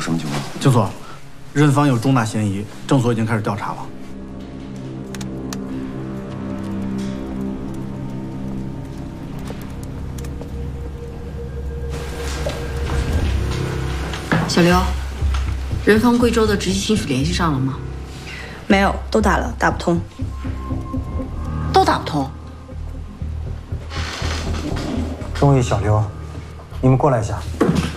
什么情况？ 警所，任芳有重大嫌疑，郑所已经开始调查了。 小刘，任芳贵州的直系亲属联系上了吗？ 没有，都打了，打不通。 都打不通。 钟毅、小刘，你们过来一下。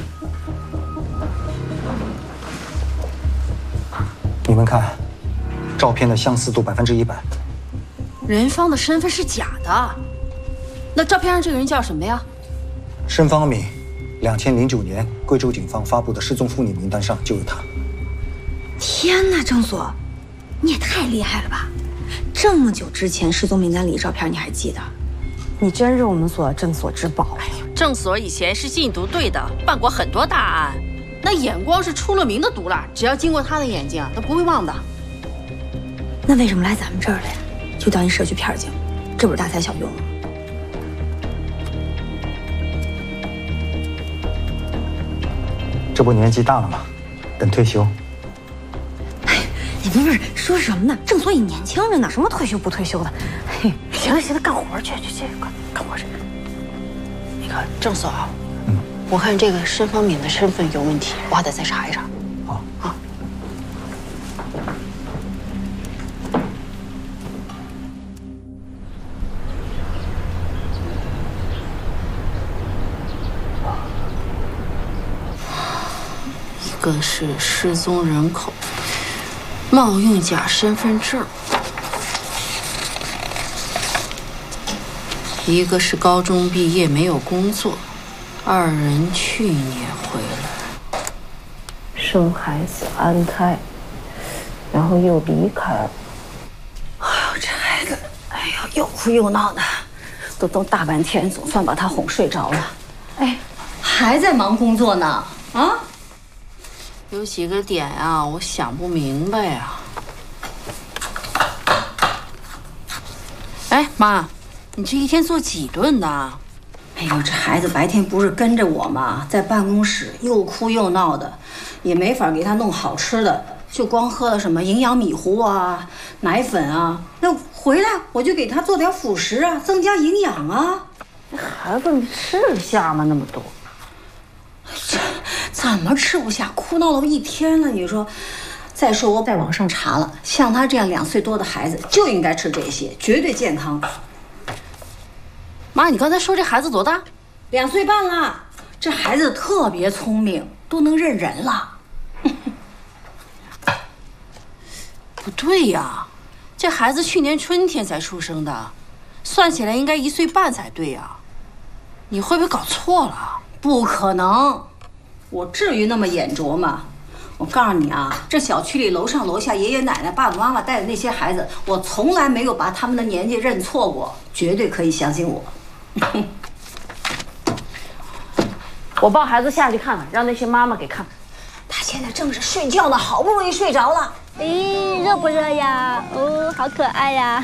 你们看，照片的相似度100%。 任芳的身份是假的，那照片上这个人叫什么呀？ 申方敏，2009年贵州警方发布的失踪妇女名单上就有她。 天哪，郑所，你也太厉害了吧！这么久之前失踪名单里的照片你还记得？ 你真是我们所郑所之宝。哎呀， 郑所以前是禁毒队的，办过很多大案，那眼光是出了名的毒辣，只要经过他的眼睛，他不会忘的。 那为什么来咱们这儿了呀？就当一社区片警，这不是大材小用吗？ 这不年纪大了吗？等退休。 你不是说什么呢？郑所以年轻着呢， 什么退休不退休的？嘿，行了行了，干活去，干活去。 那个郑所，我看这个申方敏的身份有问题，我还得再查一查。 好。 好。一个是失踪人口，冒用假身份证。一个是高中毕业没有工作，二人去年回来， 生孩子安胎，然后又离开了。 哎呦，这孩子，哎呦，又哭又闹的，都大半天，总算把他哄睡着了。哎，还在忙工作呢，啊？ 有几个点啊，我想不明白呀。哎，妈。你这一天做几顿呢？ 哎呦，这孩子白天不是跟着我吗？在办公室又哭又闹的，也没法给他弄好吃的，就光喝了什么营养米糊啊、奶粉啊。那回来我就给他做点辅食啊，增加营养啊。 这孩子吃得下吗？那么多， 这怎么吃不下？哭闹了一天了，你说？再说我在网上查了，像他这样2岁多的孩子就应该吃这些，绝对健康。 妈，你刚才说这孩子多大 ？2岁半了。这孩子特别聪明，都能认人了。 不对呀，这孩子去年春天才出生的，算起来应该1岁半才对呀。你会不会搞错了？ 不可能，我至于那么眼拙吗？我告诉你啊，这小区里楼上楼下爷爷奶奶、爸爸妈妈带的那些孩子，我从来没有把他们的年纪认错过，绝对可以相信我。 我抱孩子下去看看，让那些妈妈给看看。 他现在正是睡觉呢，好不容易睡着了。 咦，热不热呀？哦，好可爱呀！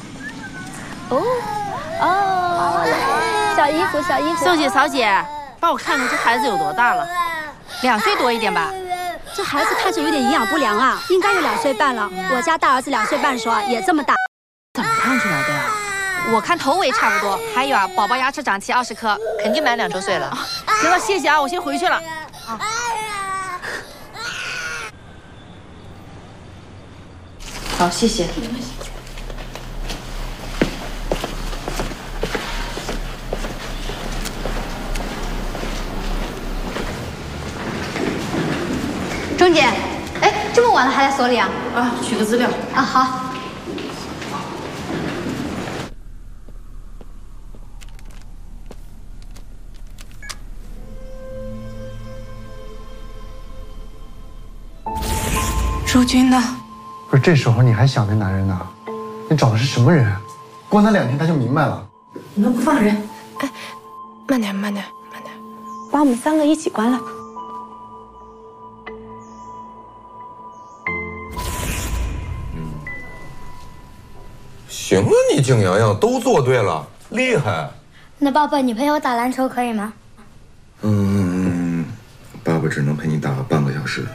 小衣服，小衣服。 宋姐、嫂姐，帮我看看这孩子有多大了？2岁多一点吧。 这孩子看着有点营养不良啊，应该有2岁半了。我家大儿子2岁半的时候也这么大。 怎么看出来的呀？ 我看头围差不多，还有啊，宝宝牙齿长齐20颗，肯定满2周岁了。 行了，谢谢啊，我先回去了。啊。好，谢谢。 钟姐，哎，这么晚了还来所里啊？ 啊，取个资料。 啊，好。 周军呢？ 不是，这时候你还想着男人呢？你找的是什么人？关他2天他就明白了。 你们不放人？ 哎，慢点， 把我们3个一起关了。 行了，你景阳阳都做对了，厉害。 那爸爸，你陪我打篮球可以吗？ 爸爸只能陪你打半个小时。